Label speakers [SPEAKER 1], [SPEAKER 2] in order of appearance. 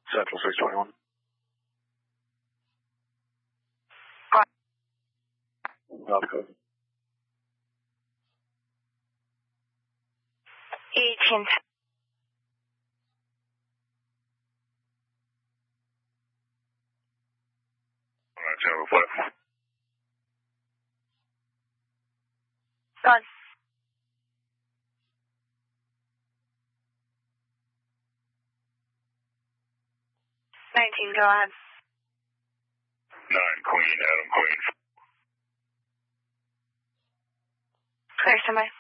[SPEAKER 1] Central 621. Not code.
[SPEAKER 2] 1010.
[SPEAKER 1] Channel 5.
[SPEAKER 2] Gone. 19, go ahead.
[SPEAKER 1] 9 Queen, Adam Queen.
[SPEAKER 2] Clear, somebody.